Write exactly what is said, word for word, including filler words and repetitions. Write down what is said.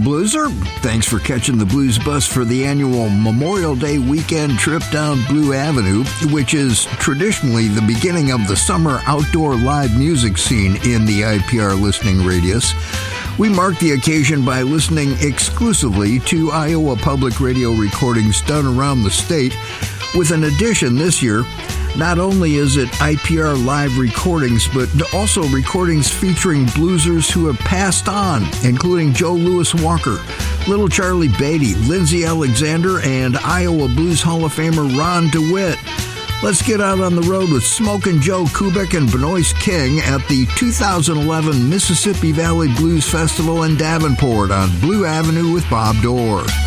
Blueser. Thanks for catching the Blues Bus for the annual Memorial Day weekend trip down Blue Avenue, which is traditionally the beginning of the summer outdoor live music scene in the I P R listening radius. We mark the occasion by listening exclusively to Iowa Public Radio recordings done around the state, with an addition this year. Not only is it I P R live recordings, but also recordings featuring bluesers who have passed on, including Joe Louis Walker, Little Charlie Beatty, Lindsey Alexander, and Iowa Blues Hall of Famer Ron DeWitt. Let's get out on the road with Smokin' Joe Kubik and Benoist King at the two thousand eleven Mississippi Valley Blues Festival in Davenport on Blue Avenue with Bob Dorr.